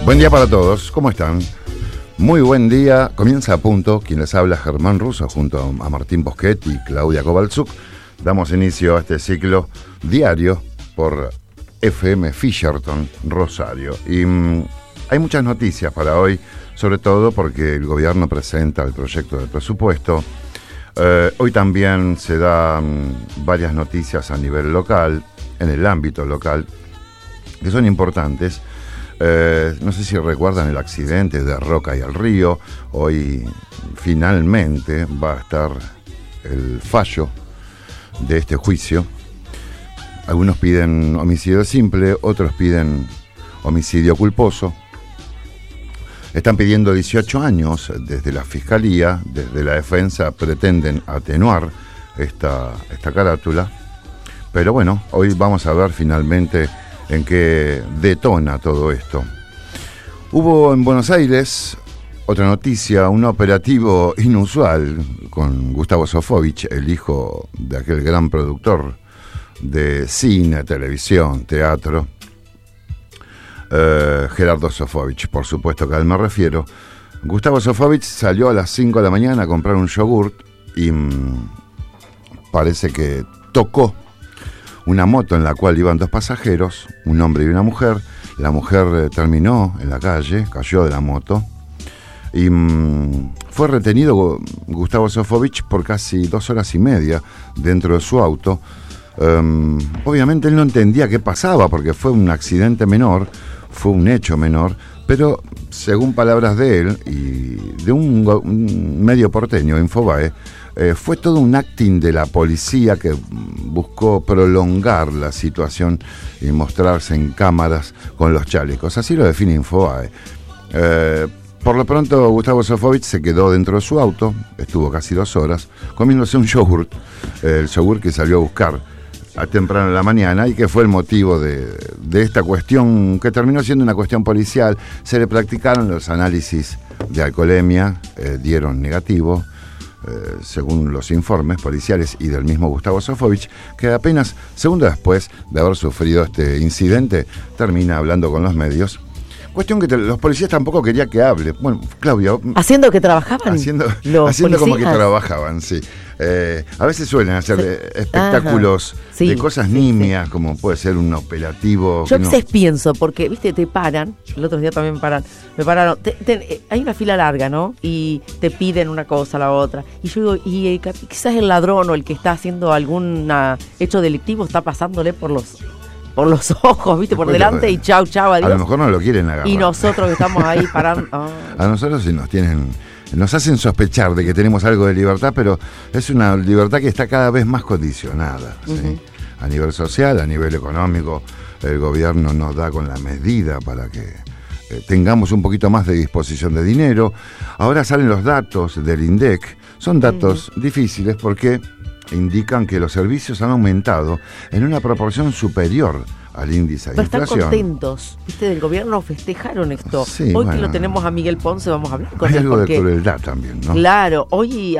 Buen día para todos, ¿cómo están? Muy buen día, comienza a punto, quien les habla Germán Russo junto a Martín Bosquet y Claudia Kovalchuk. Damos inicio a este ciclo diario por FM Fisherton, Rosario. Y hay muchas noticias para hoy, sobre todo porque el gobierno presenta el proyecto de presupuesto. Hoy también se dan varias noticias a nivel local, en el ámbito local, que son importantes. No sé si recuerdan el accidente de Roca y el Río. Hoy finalmente va a estar el fallo de este juicio. Algunos piden homicidio simple, otros piden homicidio culposo. Están pidiendo 18 años desde la Fiscalía, desde la defensa pretenden atenuar esta carátula. Pero bueno, hoy vamos a ver finalmente en qué detona todo esto. Hubo en Buenos Aires otra noticia, un operativo inusual con Gustavo Sofovich, el hijo de aquel gran productor de cine, televisión, teatro, Gerardo Sofovich, por supuesto que a él me refiero. Gustavo Sofovich salió a las 5 de la mañana a comprar un yogurt y parece que tocó una moto en la cual iban dos pasajeros, un hombre y una mujer. La mujer terminó en la calle, cayó de la moto y fue retenido Gustavo Sofovich por casi 2 horas y media dentro de su auto. Obviamente él no entendía qué pasaba porque fue un accidente menor, fue un hecho menor, pero según palabras de él y de un medio porteño, Infobae, fue todo un acting de la policía que buscó prolongar la situación y mostrarse en cámaras con los chalecos. Así lo define Infobae. Por lo pronto, Gustavo Sofovich se quedó dentro de su auto, estuvo casi 2 horas, comiéndose un yogurt, el yogurt que salió a buscar a temprano en la mañana y que fue el motivo de esta cuestión que terminó siendo una cuestión policial. Se le practicaron los análisis de alcoholemia, dieron negativo. Según los informes policiales y del mismo Gustavo Sofovich, que apenas segundos después de haber sufrido este incidente, termina hablando con los medios. Cuestión que los policías tampoco querían que hable. Bueno, Claudia... ¿Haciendo que trabajaban? Haciendo como que trabajaban, sí. A veces suelen hacer espectáculos de cosas nimias, como puede ser un operativo. Yo a veces pienso, porque, viste, te paran, el otro día también me pararon, hay una fila larga, ¿no? Y te piden una cosa, la otra. Y yo digo, quizás el ladrón o el que está haciendo algún hecho delictivo está pasándole por los ojos, viste, por delante y chau, adiós. A lo mejor no lo quieren agarrar. Y nosotros que estamos ahí parando. A nosotros sí nos hacen sospechar de que tenemos algo de libertad, pero es una libertad que está cada vez más condicionada, ¿sí? A nivel social, a nivel económico, el gobierno nos da con la medida para que tengamos un poquito más de disposición de dinero. Ahora salen los datos del INDEC, son datos difíciles porque indican que los servicios han aumentado en una proporción superior al índice de inflación. Están contentos, viste, del gobierno festejaron esto. Sí, hoy que lo tenemos a Miguel Ponce vamos a hablar con él. Hay algo de crueldad también, ¿no? Claro, hoy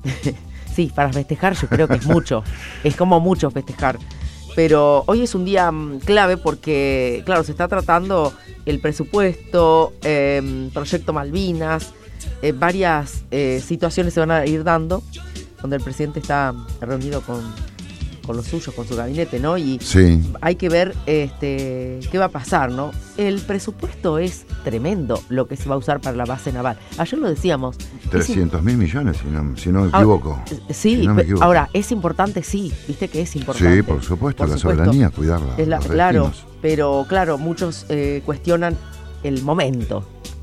sí, para festejar yo creo que es mucho, es como mucho festejar. Pero hoy es un día clave porque, claro, se está tratando el presupuesto, Proyecto Malvinas, varias situaciones se van a ir dando, donde el presidente está reunido con los suyos, con su gabinete, ¿no? Y hay que ver qué va a pasar, ¿no? El presupuesto es tremendo lo que se va a usar para la base naval. Ayer lo decíamos. 300.000 millones, si no me equivoco. Sí, si no me equivoco. Ahora, es importante, sí, viste que es importante. Sí, por supuesto, la soberanía, cuidarla. Claro, pero claro, muchos cuestionan el momento.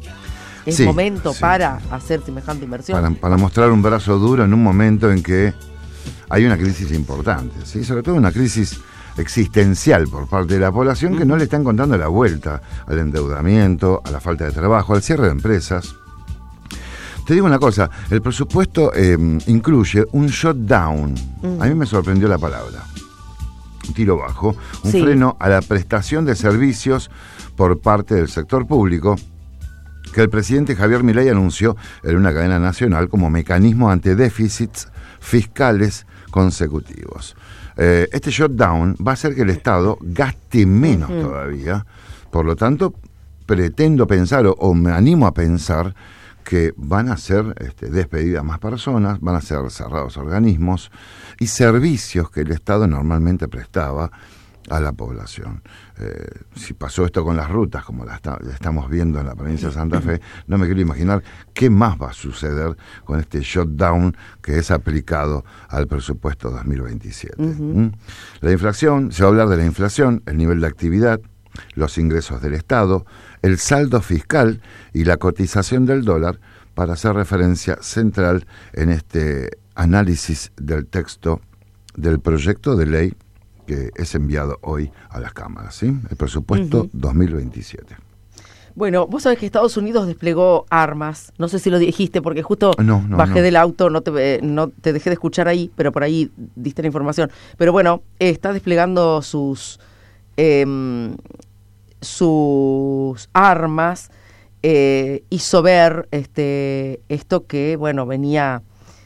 Es momento para hacer semejante inversión. Para mostrar un brazo duro en un momento en que hay una crisis importante, ¿sí? Sobre todo una crisis existencial por parte de la población que no le está encontrando la vuelta al endeudamiento, a la falta de trabajo, al cierre de empresas. Te digo una cosa, el presupuesto incluye un shutdown. A mí me sorprendió la palabra. Un tiro bajo, un freno a la prestación de servicios por parte del sector público, que el presidente Javier Milei anunció en una cadena nacional como mecanismo ante déficits fiscales consecutivos. Este shutdown va a hacer que el Estado gaste menos todavía, por lo tanto pretendo pensar o me animo a pensar que van a ser despedidas más personas, van a ser cerrados organismos y servicios que el Estado normalmente prestaba a la población. Si pasó esto con las rutas, como la estamos viendo en la provincia de Santa Fe, no me quiero imaginar qué más va a suceder con este shutdown que es aplicado al presupuesto 2027. La inflación, se va a hablar de la inflación, el nivel de actividad, los ingresos del Estado, el saldo fiscal y la cotización del dólar, para hacer referencia central en este análisis del texto del proyecto de ley que es enviado hoy a las cámaras, ¿sí? El presupuesto 2027. Bueno, vos sabés que Estados Unidos desplegó armas, no sé si lo dijiste porque justo bajé no. del auto, no te dejé de escuchar ahí, pero por ahí diste la información. Pero bueno, está desplegando sus armas, hizo ver esto que, bueno, venía,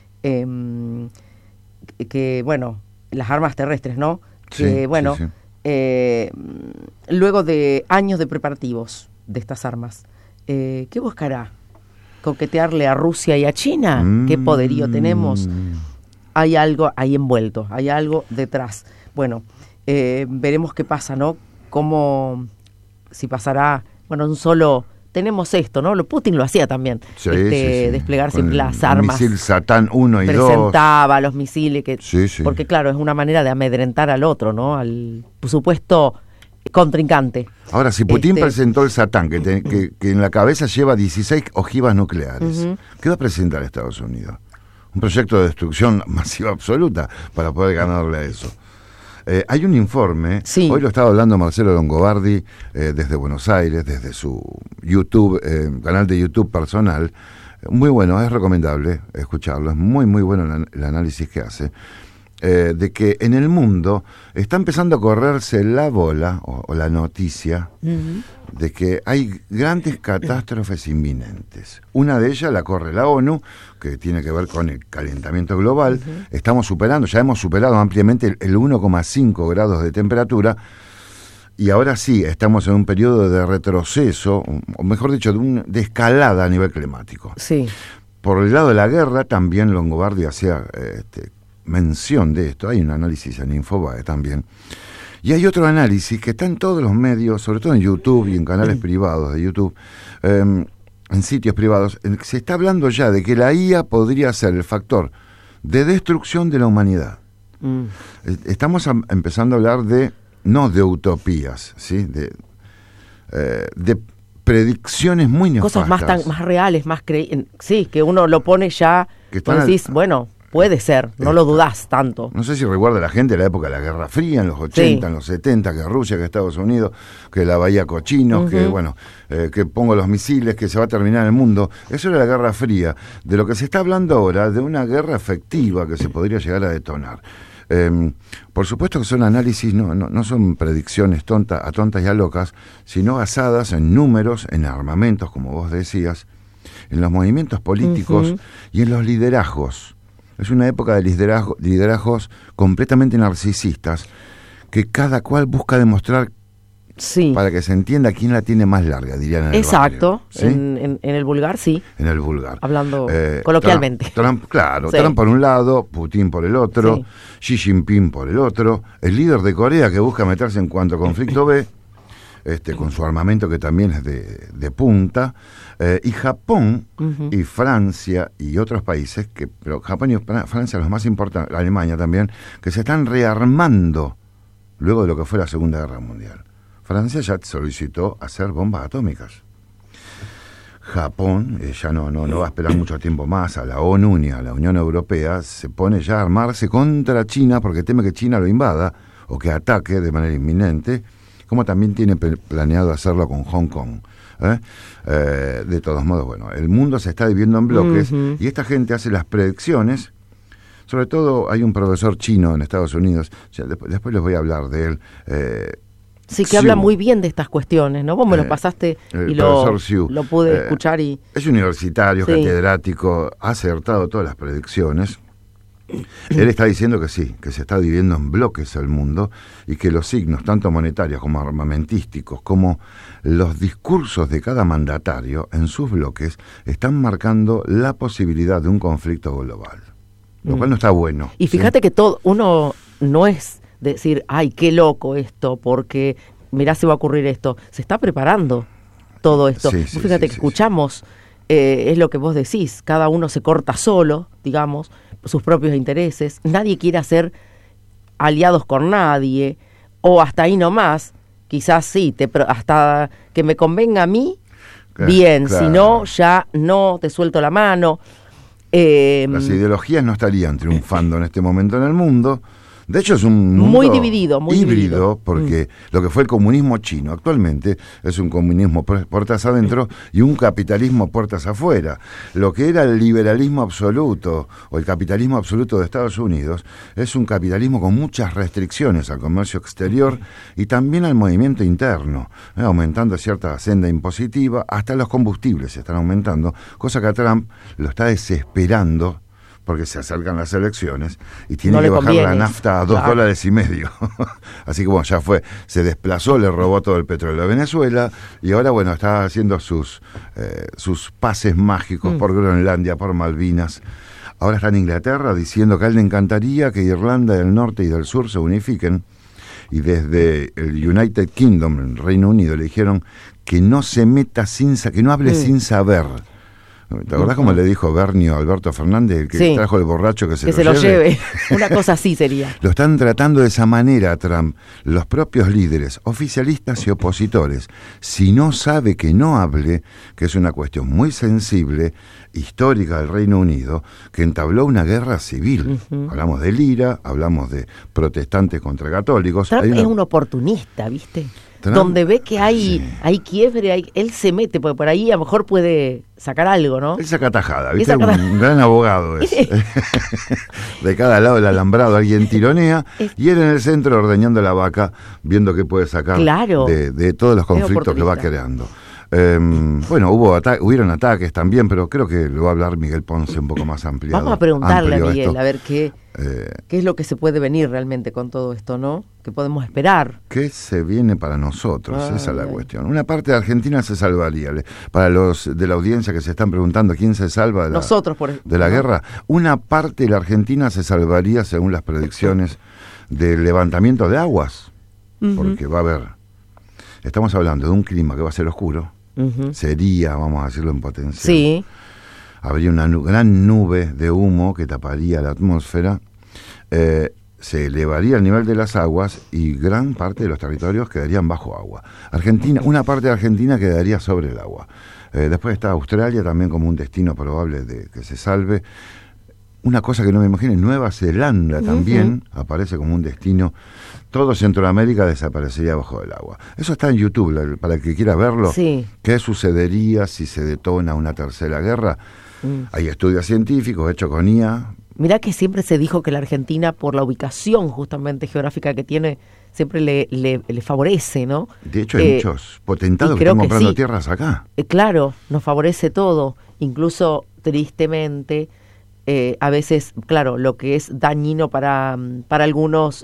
que, bueno, las armas terrestres, ¿no? Que, bueno, sí. Luego de años de preparativos de estas armas, ¿qué buscará? ¿Coquetearle a Rusia y a China? ¿Qué poderío tenemos? Hay algo ahí envuelto, hay algo detrás. Bueno, veremos qué pasa, ¿no? Si pasará, bueno, un solo... Tenemos esto, ¿no? Putin lo hacía también, sí. Desplegar con siempre las armas. El misil Satán 1 y 2. Presentaba los misiles, Sí. porque claro, es una manera de amedrentar al otro, ¿no? Al supuesto contrincante. Ahora, si Putin presentó el Satán, que en la cabeza lleva 16 ojivas nucleares, ¿qué va a presentar Estados Unidos? Un proyecto de destrucción masiva absoluta para poder ganarle a eso. Hay un informe, hoy lo estaba hablando Marcelo Longobardi desde Buenos Aires, desde su YouTube, canal de YouTube personal, muy bueno, es recomendable escucharlo, es muy muy bueno el análisis que hace, de que en el mundo está empezando a correrse la bola o la noticia de que hay grandes catástrofes inminentes. Una de ellas la corre la ONU, que tiene que ver con el calentamiento global. Ya hemos superado ampliamente el 1,5 grados de temperatura, y ahora sí, estamos en un periodo de retroceso, o mejor dicho, de escalada a nivel climático. Sí. Por el lado de la guerra, también Longobardi hacía mención de esto. Hay un análisis en Infobae también. Y hay otro análisis que está en todos los medios, sobre todo en YouTube y en canales privados de YouTube, en sitios privados. Se está hablando ya de que la IA podría ser el factor de destrucción de la humanidad. Estamos empezando a hablar no de utopías, ¿sí? De predicciones muy nefastas. Cosas más reales, sí, que uno lo pone ya, que decís, bueno, puede ser, no lo dudás tanto. No sé si recuerda la gente la época de la Guerra Fría, en los 80, en los 70, que Rusia, que Estados Unidos, que la Bahía Cochinos, que pongo los misiles, que se va a terminar el mundo. Eso era la Guerra Fría. De lo que se está hablando ahora, de una guerra efectiva que se podría llegar a detonar. Por supuesto que son análisis, no son predicciones a tontas y a locas, sino basadas en números, en armamentos, como vos decías, en los movimientos políticos y en los liderazgos. Es una época de liderazgos completamente narcisistas, que cada cual busca demostrar, para que se entienda quién la tiene más larga, dirían en el Exacto, barrio, ¿sí? En el vulgar, sí. En el vulgar. Hablando coloquialmente. Trump por un lado, Putin por el otro, Xi Jinping por el otro, el líder de Corea que busca meterse en cuanto conflicto ve, con su armamento que también es de punta, y Japón y Francia y otros países, pero Japón y Francia los más importantes, Alemania también, que se están rearmando luego de lo que fue la Segunda Guerra Mundial. Francia ya solicitó hacer bombas atómicas. Japón ya no va a esperar mucho tiempo más a la ONU ni a la Unión Europea, se pone ya a armarse contra China porque teme que China lo invada o que ataque de manera inminente, como también tiene planeado hacerlo con Hong Kong. De todos modos, bueno, el mundo se está dividiendo en bloques y esta gente hace las predicciones. Sobre todo hay un profesor chino en Estados Unidos, después les voy a hablar de él. Sí, que habla muy bien de estas cuestiones, ¿no? Vos me lo pasaste y lo pude escuchar. Es universitario, catedrático, ha acertado todas las predicciones. Él está diciendo que sí, que se está dividiendo en bloques el mundo y que los signos, tanto monetarios como armamentísticos, como los discursos de cada mandatario en sus bloques, están marcando la posibilidad de un conflicto global. Lo cual no está bueno. Y fíjate que uno no es decir, ay, qué loco esto, porque mirá si va a ocurrir esto. Se está preparando todo esto. Fíjate que escuchamos, es lo que vos decís, cada uno se corta solo, digamos, sus propios intereses, nadie quiere hacer aliados con nadie, o hasta ahí nomás, quizás sí, hasta que me convenga a mí, bien, claro. Si no, ya no te suelto la mano. Las ideologías no estarían triunfando en este momento en el mundo. De hecho es un mundo muy dividido, muy híbrido, porque lo que fue el comunismo chino actualmente es un comunismo puertas adentro y un capitalismo puertas afuera. Lo que era el liberalismo absoluto o el capitalismo absoluto de Estados Unidos es un capitalismo con muchas restricciones al comercio exterior y también al movimiento interno, aumentando cierta senda impositiva, hasta los combustibles se están aumentando, cosa que a Trump lo está desesperando porque se acercan las elecciones y tiene que bajar la nafta a $2.50. Así que bueno, ya fue, se desplazó, le robó todo el petróleo a Venezuela y ahora bueno, está haciendo sus pases mágicos por Groenlandia, por Malvinas. Ahora está en Inglaterra diciendo que a él le encantaría que Irlanda del Norte y del Sur se unifiquen, y desde el United Kingdom, el Reino Unido, le dijeron que no se meta que no hable sin saber. ¿Te acordás cómo le dijo Bernio a Alberto Fernández, el que trajo el borracho que se lo lleve? Una cosa así sería. Lo están tratando de esa manera a Trump, los propios líderes, oficialistas y opositores. Si no sabe que no hable, que es una cuestión muy sensible, histórica del Reino Unido, que entabló una guerra civil. Hablamos de Lira, hablamos de protestantes contra católicos. Trump es un oportunista, ¿viste? Donde ve que hay quiebre, él se mete, porque por ahí a lo mejor puede sacar algo, ¿no? Él saca tajada, ¿viste? Un gran abogado es. De cada lado del alambrado alguien tironea y él en el centro ordeñando la vaca, viendo qué puede sacar de todos los conflictos que va creando. Bueno, hubieron ataques también, pero creo que lo va a hablar Miguel Ponce un poco más ampliado. Vamos a preguntarle a Miguel, a ver qué es lo que se puede venir realmente con todo esto, ¿no? ¿Qué podemos esperar? ¿Qué se viene para nosotros? Esa es la cuestión. Una parte de Argentina se salvaría. Para los de la audiencia que se están preguntando quién se salva de la guerra, una parte de la Argentina se salvaría según las predicciones del levantamiento de aguas, porque va a haber, estamos hablando de un clima que va a ser oscuro, sería, vamos a decirlo en potencial. Sí. Habría una gran nube de humo que taparía la atmósfera, se elevaría el nivel de las aguas y gran parte de los territorios quedarían bajo agua. Una parte de Argentina quedaría sobre el agua. Después está Australia también como un destino probable de que se salve. Una cosa que no me imagino, Nueva Zelanda también aparece como un destino. Todo Centroamérica desaparecería bajo el agua. Eso está en YouTube, para el que quiera verlo. Sí. ¿Qué sucedería si se detona una tercera guerra? Hay estudios científicos hechos con IA. Mirá que siempre se dijo que la Argentina, por la ubicación justamente geográfica que tiene, siempre le favorece, ¿no? De hecho, hay muchos potentados que están comprando tierras acá. Claro, nos favorece todo. Incluso, tristemente, a veces, claro, lo que es dañino para algunos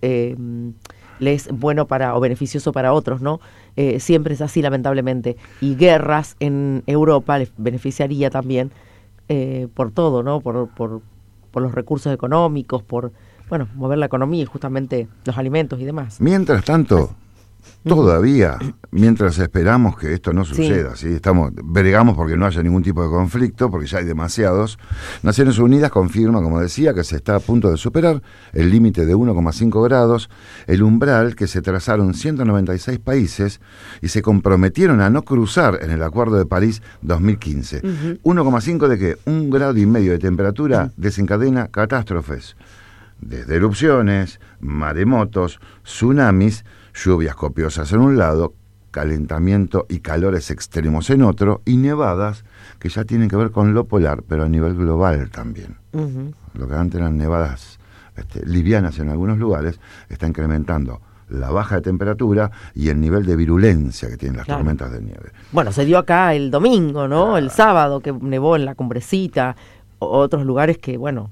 le es bueno o beneficioso para otros, ¿no? Siempre es así, lamentablemente. Y guerras en Europa les beneficiaría también por todo, ¿no? Por los recursos económicos, por mover la economía y justamente los alimentos y demás. Mientras tanto, todavía, mientras esperamos que esto no suceda, ¿sí? Bregamos porque no haya ningún tipo de conflicto, porque ya hay demasiados. Naciones Unidas confirma, como decía, que se está a punto de superar el límite de 1,5 grados, el umbral que se trazaron 196 países y se comprometieron a no cruzar en el Acuerdo de París 2015. 1,5 de que 1,5 grados de temperatura desencadena catástrofes, desde erupciones, maremotos, tsunamis, lluvias copiosas en un lado, calentamiento y calores extremos en otro, y nevadas que ya tienen que ver con lo polar, pero a nivel global también. Lo que antes eran nevadas livianas en algunos lugares, está incrementando la baja de temperatura y el nivel de virulencia que tienen las tormentas de nieve. Bueno, se dio acá el domingo, ¿no? El sábado que nevó en la Cumbrecita, otros lugares que,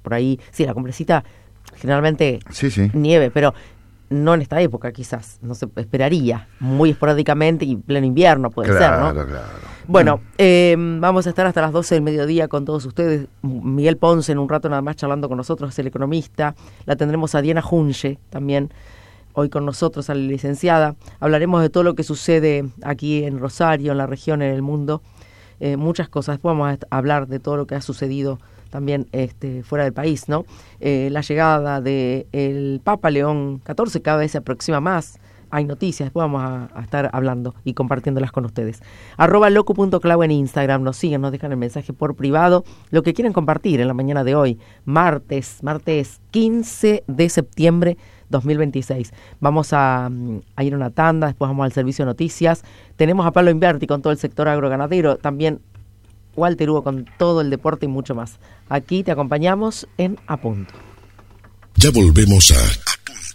por ahí, sí, la cumbrecita generalmente Sí. nieve, pero no en esta época quizás, no se esperaría, muy esporádicamente y pleno invierno puede ser, ¿no? Claro. Bueno, vamos a estar hasta las 12 del mediodía con todos ustedes. Miguel Ponce en un rato nada más charlando con nosotros, es el economista. La tendremos a Diana Junge también hoy con nosotros, a la licenciada. Hablaremos de todo lo que sucede aquí en Rosario, en la región, en el mundo. Muchas cosas. Después vamos a hablar de todo lo que ha sucedido también fuera del país, ¿no? La llegada del Papa León XIV cada vez se aproxima más. Hay noticias, después vamos a estar hablando y compartiéndolas con ustedes. @locu.clau en Instagram, nos siguen, nos dejan el mensaje por privado, lo que quieren compartir en la mañana de hoy, martes 15 de septiembre 2026. Vamos a ir a una tanda, después vamos al servicio de noticias. Tenemos a Pablo Inverti con todo el sector agroganadero, también Walter Hugo con todo el deporte y mucho más. Aquí te acompañamos en A Punto. Ya volvemos a